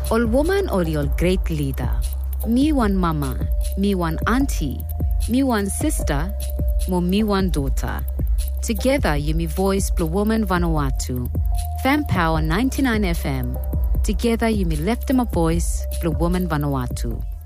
Ol woman ol your great leader. Me one mama, me one auntie, me one sister, mo me one daughter. Together you me voice Blue Woman Vanuatu. Fan Power 99 FM. Together you me left them a voice Blue Woman Vanuatu.